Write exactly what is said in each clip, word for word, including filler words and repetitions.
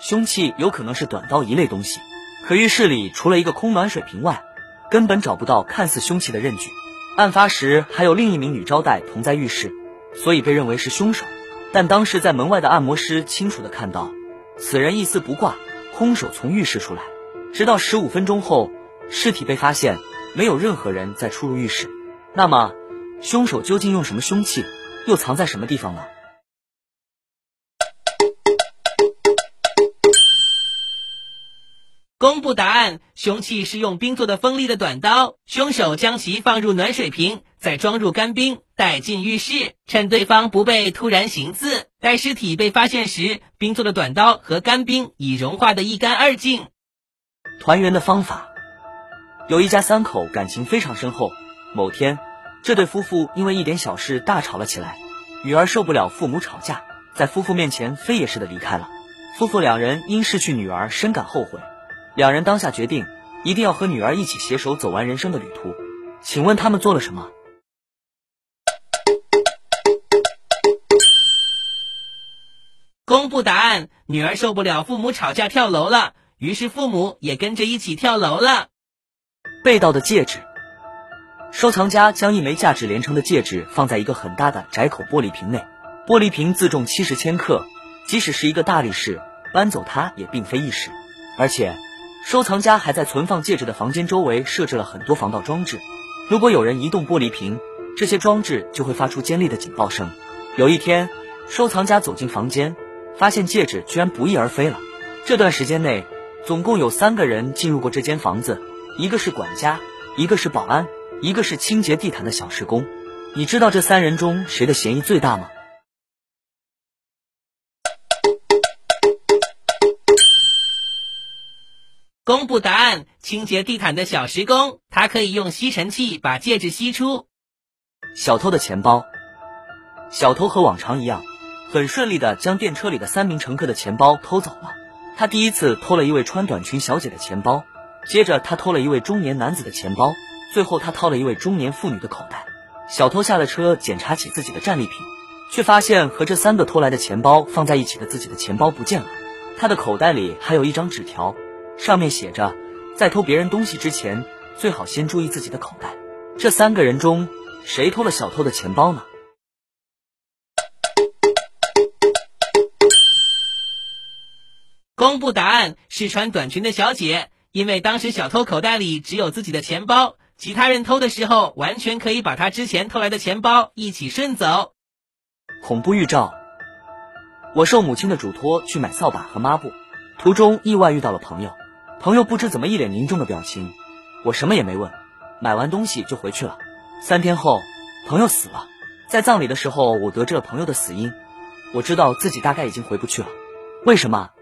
凶器有可能是短刀一类东西，可浴室里除了一个空暖水瓶外，根本找不到看似凶器的刃具。案发时还有另一名女招待同在浴室，所以被认为是凶手。但当时在门外的按摩师清楚地看到，此人一丝不挂，空手从浴室出来。直到十五分钟后，尸体被发现，没有任何人再出入浴室。那么，凶手究竟用什么凶器，又藏在什么地方呢？ 公布答案，凶器是用冰做的锋利的短刀，凶手将其放入暖水瓶，再装入干冰，带进浴室，趁对方不备突然行刺。待尸体被发现时，冰做的短刀和干冰已融化得一干二净。 团圆的方法，有一家三口感情非常深厚。某天，这对夫妇因为一点小事大吵了起来，女儿受不了父母吵架，在夫妇面前飞也似的离开了。夫妇两人因失去女儿深感后悔，两人当下决定一定要和女儿一起携手走完人生的旅途。请问他们做了什么？ 公布答案，女儿受不了父母吵架跳楼了，于是父母也跟着一起跳楼了。 被盗的戒指。收藏家将一枚价值连城的戒指放在一个很大的窄口玻璃瓶内，玻璃瓶自重七十千克，即使是一个大力士搬走它也并非易事。而且收藏家还在存放戒指的房间周围设置了很多防盗装置，如果有人移动玻璃瓶，这些装置就会发出尖利的警报声。有一天，收藏家走进房间，发现戒指居然不翼而飞了。这段时间内，总共有三个人进入过这间房子，一个是管家，一个是保安，一个是清洁地毯的小时工。你知道这三人中谁的嫌疑最大吗？ 公布答案，清洁地毯的小时工，他可以用吸尘器把戒指吸出。 小偷的钱包。小偷和往常一样，很顺利地将电车里的三名乘客的钱包偷走了。他第一次偷了一位穿短裙小姐的钱包，接着他偷了一位中年男子的钱包，最后他掏了一位中年妇女的口袋。小偷下了车，检查起自己的战利品，却发现和这三个偷来的钱包放在一起的自己的钱包不见了。他的口袋里还有一张纸条，上面写着，在偷别人东西之前，最好先注意自己的口袋。这三个人中，谁偷了小偷的钱包呢？ 公布答案，是穿短裙的小姐，因为当时小偷口袋里只有自己的钱包，其他人偷的时候完全可以把他之前偷来的钱包一起顺走。 恐怖预兆。我受母亲的嘱托去买扫把和抹布，途中意外遇到了朋友，朋友不知怎么一脸凝重的表情，我什么也没问，买完东西就回去了。三天后，朋友死了，在葬礼的时候，我得知了朋友的死因，我知道自己大概已经回不去了。为什么？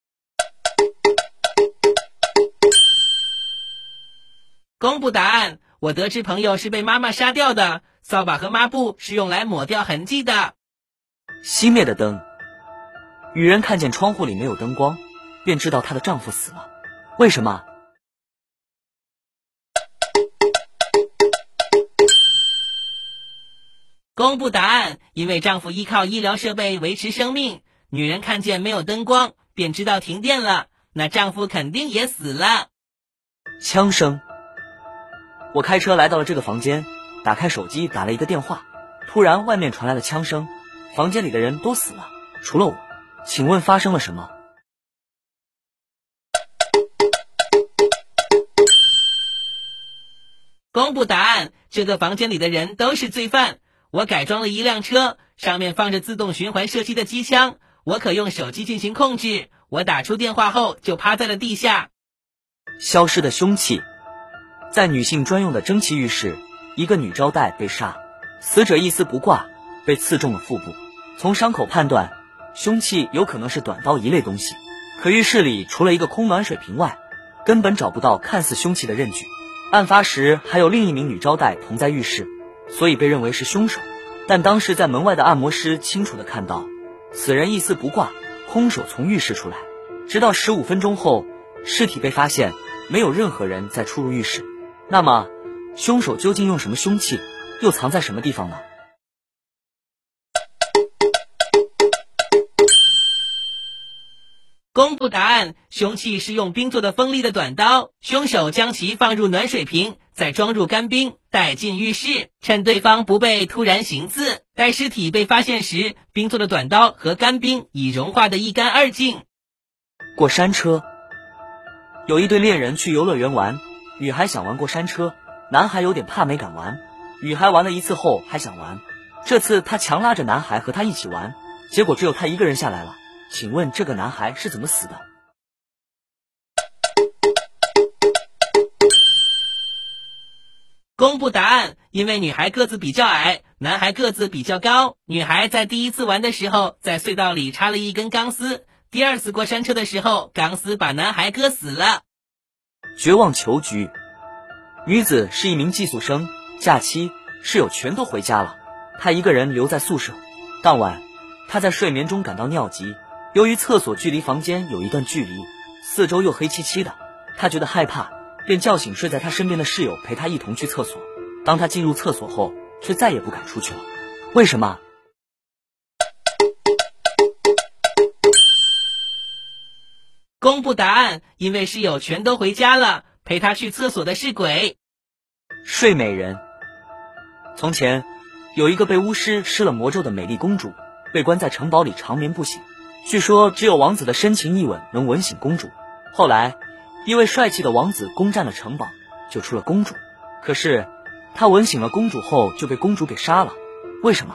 公布答案，我得知朋友是被妈妈杀掉的，扫把和抹布是用来抹掉痕迹的。 熄灭的灯。女人看见窗户里没有灯光，便知道她的丈夫死了。为什么？ 公布答案，因为丈夫依靠医疗设备维持生命，女人看见没有灯光，便知道停电了，那丈夫肯定也死了。 枪声。我开车来到了这个房间，打开手机打了一个电话，突然外面传来了枪声，房间里的人都死了，除了我。请问发生了什么？ 公布答案，这个房间里的人都是罪犯。我改装了一辆车，上面放着自动循环射击的机枪，我可用手机进行控制。我打出电话后就趴在了地下。 消失的凶器。在女性专用的蒸汽浴室，一个女招待被杀，死者一丝不挂，被刺中了腹部。从伤口判断，凶器有可能是短刀一类东西，可浴室里除了一个空暖水瓶外，根本找不到看似凶器的刃具。案发时还有另一名女招待同在浴室，所以被认为是凶手。但当时在门外的按摩师清楚地看到，此人一丝不挂，空手从浴室出来。直到十五分钟后，尸体被发现，没有任何人再出入浴室。那么，凶手究竟用什么凶器，又藏在什么地方呢？ 公布答案，凶器是用冰做的锋利的短刀，凶手将其放入暖水瓶，再装入干冰，带进浴室，趁对方不备突然行刺。待尸体被发现时，冰做的短刀和干冰已融化得一干二净。 过山车。有一对恋人去游乐园玩，女孩想玩过山车，男孩有点怕没敢玩。女孩玩了一次后还想玩，这次她强拉着男孩和她一起玩，结果只有她一个人下来了。请问这个男孩是怎么死的？ 公布答案，因为女孩个子比较矮，男孩个子比较高。女孩在第一次玩的时候，在隧道里插了一根钢丝，第二次过山车的时候，钢丝把男孩割死了。 绝望囚局。女子是一名寄宿生，假期室友全都回家了，她一个人留在宿舍。当晚，她在睡眠中感到尿急，由于厕所距离房间有一段距离，四周又黑漆漆的，她觉得害怕，便叫醒睡在她身边的室友陪她一同去厕所。当她进入厕所后，却再也不敢出去了。为什么？ 公布答案，因为室友全都回家了，陪她去厕所的是鬼。 睡美人。从前有一个被巫师施了魔咒的美丽公主，被关在城堡里长眠不醒，据说只有王子的深情一吻能吻醒公主。后来一位帅气的王子攻占了城堡，救出了公主，可是他吻醒了公主后就被公主给杀了。为什么？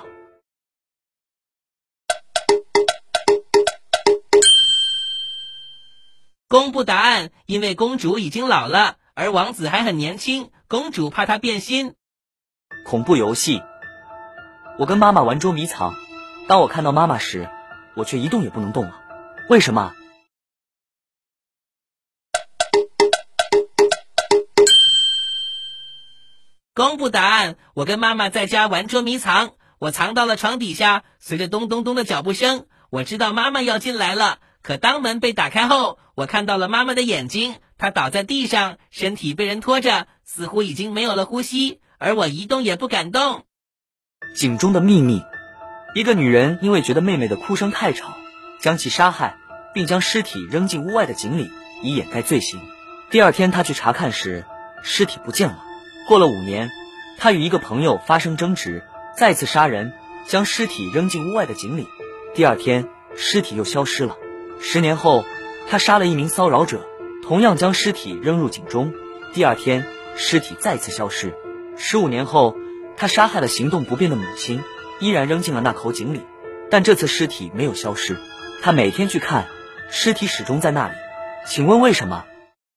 公布答案，因为公主已经老了，而王子还很年轻，公主怕他变心。 恐怖游戏。我跟妈妈玩捉迷藏，当我看到妈妈时，我却一动也不能动了。为什么？ 公布答案，我跟妈妈在家玩捉迷藏，我藏到了床底下，随着咚咚咚的脚步声，我知道妈妈要进来了。可当门被打开后，我看到了妈妈的眼睛，她倒在地上，身体被人拖着，似乎已经没有了呼吸，而我一动也不敢动。 井中的秘密。一个女人因为觉得妹妹的哭声太吵，将其杀害，并将尸体扔进屋外的井里，以掩盖罪行。第二天她去查看时，尸体不见了。过了五年，她与一个朋友发生争执，再次杀人，将尸体扔进屋外的井里。第二天尸体又消失了。十年后，他杀了一名骚扰者，同样将尸体扔入井中。第二天，尸体再次消失。十五年后，他杀害了行动不便的母亲，依然扔进了那口井里，但这次尸体没有消失。他每天去看，尸体始终在那里。请问为什么？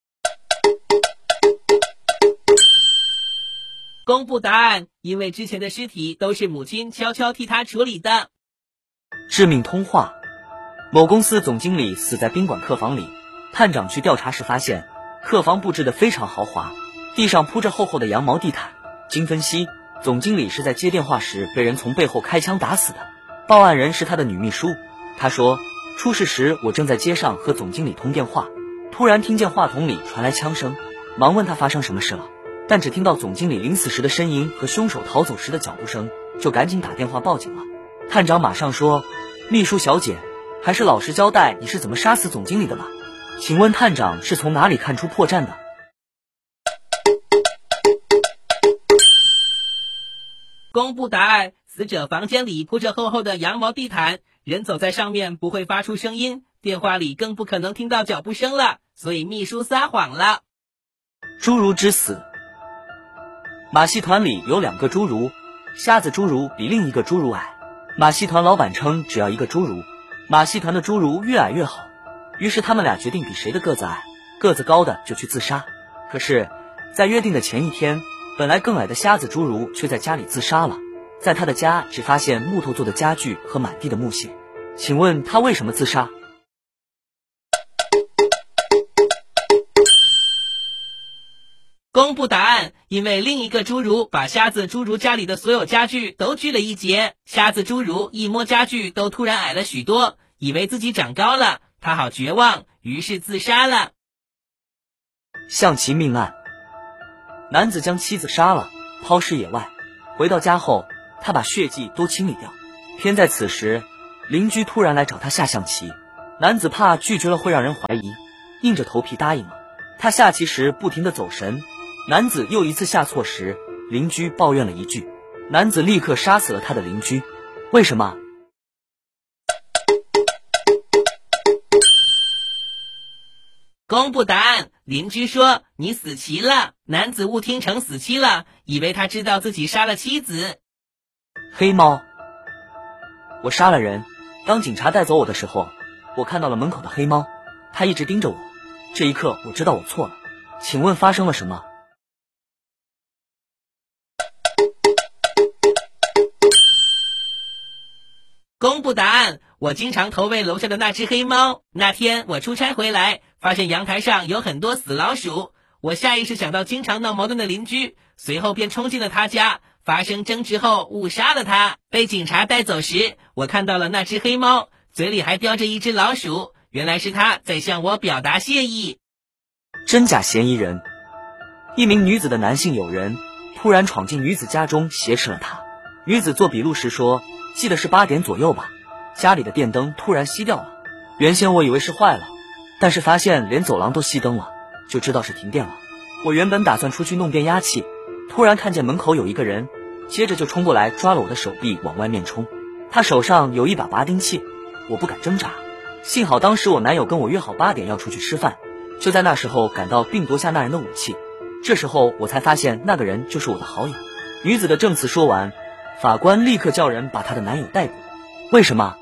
公布答案，因为之前的尸体都是母亲悄悄替他处理的。 致命通话。某公司总经理死在宾馆客房里，探长去调查时发现，客房布置得非常豪华，地上铺着厚厚的羊毛地毯。经分析，总经理是在接电话时被人从背后开枪打死的。报案人是他的女秘书，她说，出事时我正在街上和总经理通电话，突然听见话筒里传来枪声，忙问他发生什么事了，但只听到总经理临死时的呻吟和凶手逃走时的脚步声，就赶紧打电话报警了。探长马上说，秘书小姐，还是老实交代你是怎么杀死总经理的吧。请问探长是从哪里看出破绽的？ 公布答案，死者房间里铺着厚厚的羊毛地毯，人走在上面不会发出声音，电话里更不可能听到脚步声了，所以秘书撒谎了。 侏儒之死。马戏团里有两个侏儒，瞎子侏儒比另一个侏儒矮，马戏团老板称只要一个侏儒，马戏团的侏儒越矮越好，于是他们俩决定比谁的个子矮，个子高的就去自杀。可是在约定的前一天，本来更矮的瞎子侏儒却在家里自杀了，在他的家只发现木头做的家具和满地的木屑。请问他为什么自杀？ 公布答案，因为另一个侏儒把瞎子侏儒家里的所有家具都锯了一截，瞎子侏儒一摸家具都突然矮了许多，以为自己长高了，他好绝望，于是自杀了。 象棋命案。男子将妻子杀了，抛尸野外，回到家后，他把血迹都清理掉。偏在此时，邻居突然来找他下象棋， 男子怕拒绝了会让人怀疑，硬着头皮答应了。他下棋时不停地走神，男子又一次下错时，邻居抱怨了一句，男子立刻杀死了他的邻居。为什么？ 公布答案，邻居说你死棋了。男子误听成死期了，以为他知道自己杀了妻子。 黑猫，我杀了人。当警察带走我的时候，我看到了门口的黑猫，它一直盯着我。这一刻我知道我错了，请问发生了什么？ 公布答案，我经常投喂楼下的那只黑猫。那天我出差回来，发现阳台上有很多死老鼠，我下意识想到经常闹矛盾的邻居，随后便冲进了他家，发生争执后误杀了他。被警察带走时，我看到了那只黑猫，嘴里还叼着一只老鼠，原来是他在向我表达谢意。 真假嫌疑人，一名女子的男性友人突然闯进女子家中挟持了她。女子做笔录时说，记得是八点左右吧，家里的电灯突然熄掉了。原先我以为是坏了，但是发现连走廊都熄灯了，就知道是停电了。我原本打算出去弄变压器，突然看见门口有一个人，接着就冲过来抓了我的手臂往外面冲。他手上有一把拔钉器，我不敢挣扎。幸好当时我男友跟我约好八点要出去吃饭，就在那时候赶到并夺下那人的武器。这时候我才发现那个人就是我的好友。女子的证词说完，法官立刻叫人把她的男友逮捕。为什么？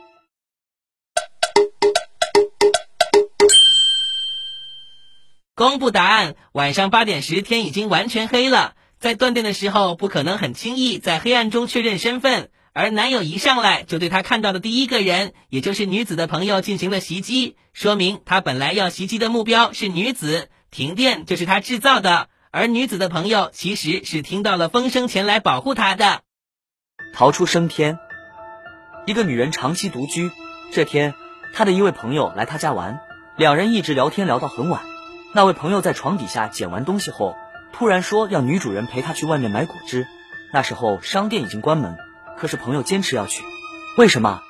公布答案，晚上八点时天已经完全黑了，在断电的时候不可能很轻易在黑暗中确认身份，而男友一上来就对他看到的第一个人，也就是女子的朋友进行了袭击，说明他本来要袭击的目标是女子，停电就是他制造的，而女子的朋友其实是听到了风声前来保护他的。 逃出升天。一个女人长期独居，这天她的一位朋友来她家玩，两人一直聊天聊到很晚。那位朋友在床底下捡完东西后，突然说要女主人陪他去外面买果汁。那时候商店已经关门，可是朋友坚持要去。为什么？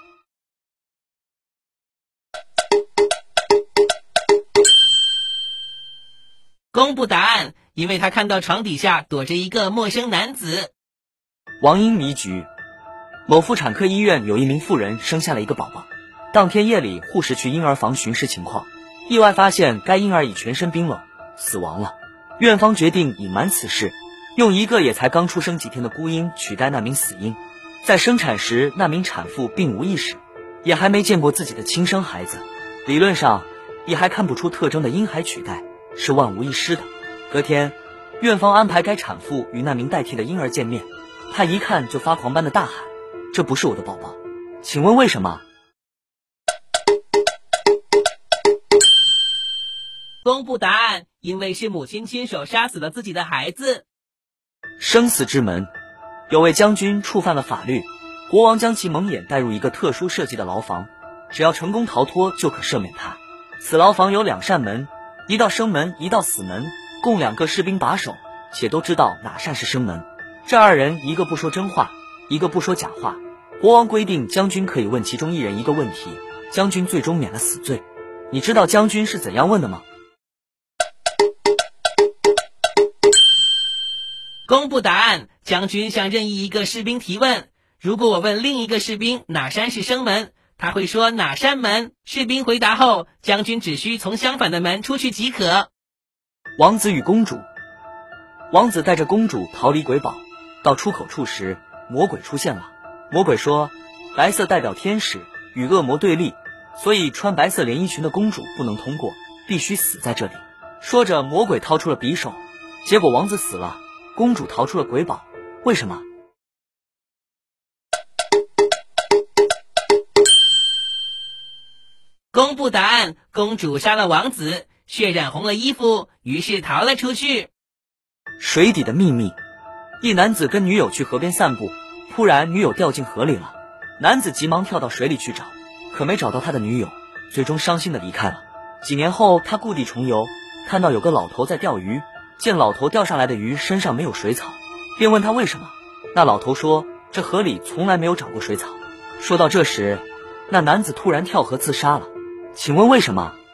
公布答案，因为他看到床底下躲着一个陌生男子。 王婴迷局。某妇产科医院有一名妇人生下了一个宝宝，当天夜里护士去婴儿房巡视情况，意外发现该婴儿已全身冰冷，死亡了。院方决定隐瞒此事，用一个也才刚出生几天的孤婴取代那名死婴。在生产时，那名产妇并无意识，也还没见过自己的亲生孩子，理论上也还看不出特征的婴孩取代是万无一失的。隔天，院方安排该产妇与那名代替的婴儿见面，他一看就发狂般的大喊，这不是我的宝宝，请问为什么？ 公布答案，因为是母亲亲手杀死了自己的孩子。 生死之门。有位将军触犯了法律，国王将其蒙眼带入一个特殊设计的牢房，只要成功逃脱就可赦免他。此牢房有两扇门，一道生门，一道死门，共两个士兵把守，且都知道哪扇是生门。这二人一个不说真话，一个不说假话。国王规定将军可以问其中一人一个问题，将军最终免了死罪。你知道将军是怎样问的吗？ 公布答案，将军向任意一个士兵提问，如果我问另一个士兵哪扇是生门，他会说哪扇门，士兵回答后，将军只需从相反的门出去即可。 王子与公主。王子带着公主逃离鬼堡，到出口处时，魔鬼出现了。魔鬼说，白色代表天使，与恶魔对立，所以穿白色连衣裙的公主不能通过，必须死在这里。说着，魔鬼掏出了匕首，结果王子死了，公主逃出了鬼堡。为什么？ 公布答案，公主杀了王子，血染红了衣服，于是逃了出去。 水底的秘密。一男子跟女友去河边散步，突然女友掉进河里了，男子急忙跳到水里去找，可没找到他的女友，最终伤心的离开了。几年后，他故地重游，看到有个老头在钓鱼，见老头钓上来的鱼身上没有水草，便问他为什么。那老头说，这河里从来没有长过水草。说到这时，那男子突然跳河自杀了。 请问为什么？